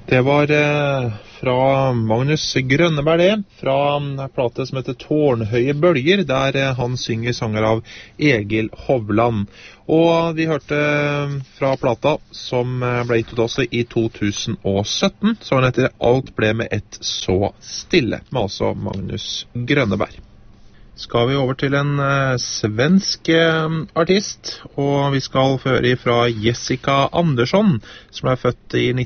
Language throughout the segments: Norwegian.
Det var fra Magnus Grønneberg det, fra en plate som heter Tårnhøye bølger, der han synger sanger av Egil Hovland. Og vi hørte fra plata som ble gitt ut også i 2017, så den heter Alt ble med ett så stille, med altså Magnus Grønneberg. Skal vi over til en svensk artist, og vi skal få høre fra Jessica Andersson, som er født i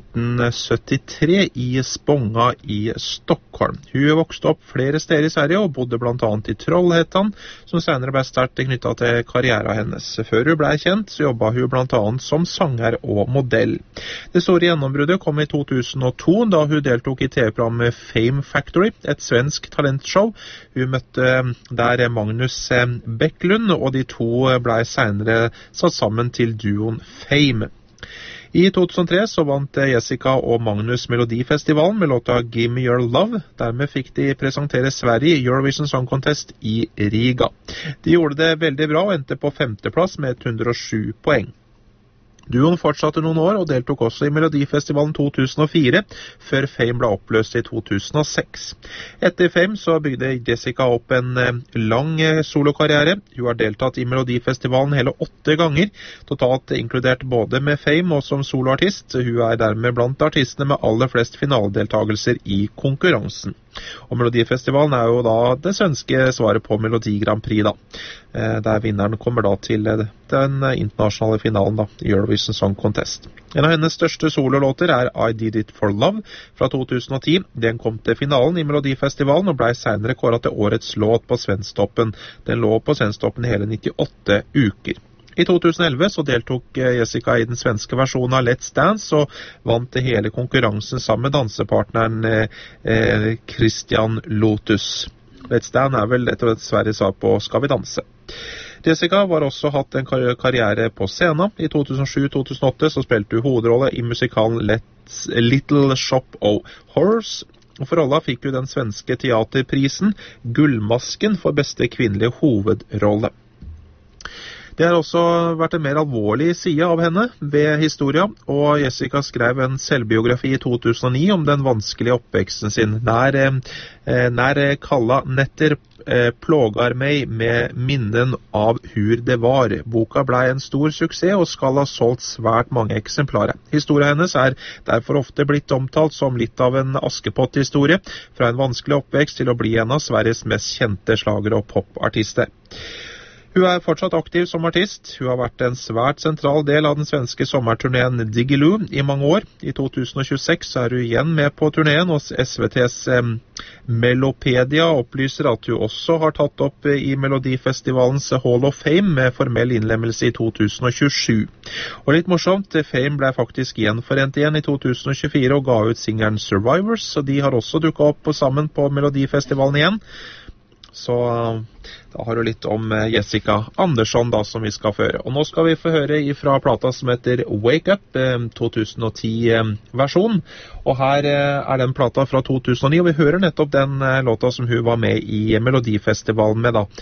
1973 i Spånga i Stockholm. Hun vokste opp flere steder i Sverige og bodde blant annet i Trollhättan, som senere ble sterkt knyttet til karrieren hennes. Før hun ble kjent, så jobbet hun blant annet som sanger og modell. Det store gjennombruddet kom i 2002, da hun deltok i TV-programmet Fame Factory, et svensk talentshow. Hun møtte der Magnus Bäcklund, og de to ble senere satt sammen til duoen Fame. I 2003 så vant Jessica og Magnus Melodifestivalen med låta Give Me Your Love. Dermed fikk de presentere Sverige i Eurovision Song Contest i Riga. De gjorde det veldig bra og endte på 5. plass med 107 poeng. Duoen fortsatte noen år og deltok også i Melodifestivalen 2004, før Fame ble oppløst i 2006. Etter Fame så bygde Jessica opp en lang solokarriere. Hun har deltatt i Melodifestivalen hele 8 ganger, totalt inkludert både med Fame og som soloartist. Hun er dermed blant artistene med aller flest finaledeltagelser i konkurransen. Og Melodifestivalen er jo da det svenske svaret på Melodi Grand Prix da, der vinneren kommer da til den internasjonale finalen da, Eurovision Song Contest. En av hennes største sololåter er I Did It For Love fra 2010. Den kom til finalen i Melodifestivalen og ble senere kåret til årets låt på Svensktoppen. Den lå på Svensktoppen i hele 98 uker. I 2011 så deltok Jessica i den svenske versjonen av Let's Dance og vant hele konkurransen sammen med dansepartneren Christian Lotus. Let's Dance er vel etter Sverige svar på Skal vi danse. Jessica har også hatt en karriere på scenen. I 2007-2008 så spilte hun hovedrolle i musikalen Little Shop of Horrors. Og for rolla fikk hun den svenske teaterprisen Gullmasken for beste kvinnelige hovedrolle. Det har også vært en mer alvorlig side av henne ved historia, og Jessica skrev en selvbiografi i 2009 om den vanskelige oppveksten sin. Nær kalla netter plågar meg med minnen av hur det var. Boka ble en stor suksess og skal ha solgt svært mange eksemplarer. Historien hennes er derfor ofte blitt omtalt som litt av en Askepott-historie, fra en vanskelig oppvekst til å bli en av Sveriges mest kjente slager- og popartister. Hun er fortsatt aktiv som artist. Hun har vært en svært sentral del av den svenske sommerturneen Diggiloo i mange år. I 2026 er hun igjen med på turneen, og SVT's Melopedia opplyser at hun også har tatt opp i Melodifestivalens Hall of Fame med formell innlemmelse i 2027. Og litt morsomt, Fame ble faktisk gjenforent igjen i 2024 og ga ut singelen Survivors, så de har også dukket opp sammen på Melodifestivalen igjen. Så da har du litt om Jessica Andersson da, som vi skal få høre. Og nå skal vi få høre fra plata som heter Wake Up, 2010-versjon. Og her er den plata fra 2009, og vi hører nettopp den låta som hun var med i Melodifestivalen med da,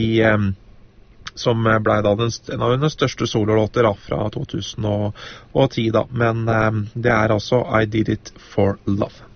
som ble da en av hennes største sololåter da, fra 2010 da. Men det er altså I Did It For Love.